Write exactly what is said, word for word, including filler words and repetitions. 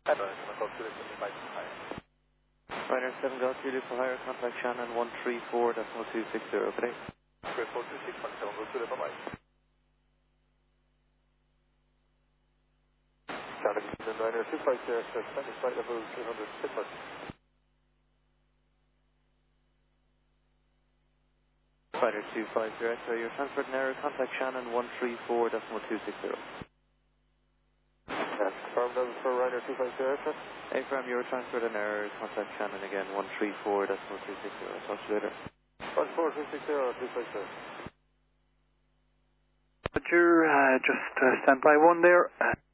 Ryder seven Golf Zulu for higher, contact Shannon one three four decimal two six zero, good day. Great four two six, one seven Golf Zulu, bye-bye. Shannon, Ryder two five zero, Spanish flight level three hundred, Pittsburgh. Ryder two five zero, so you're transferred an error, contact Shannon one three four decimal two six zero. That's confirmed level for Ryder two five zero, sir. A-Firm, you were transferred an error, contact Shannon again one three four decimal two six zero. Talk to you later. one four two six zero, two five zero. Roger, uh, just uh, stand by one there. Uh,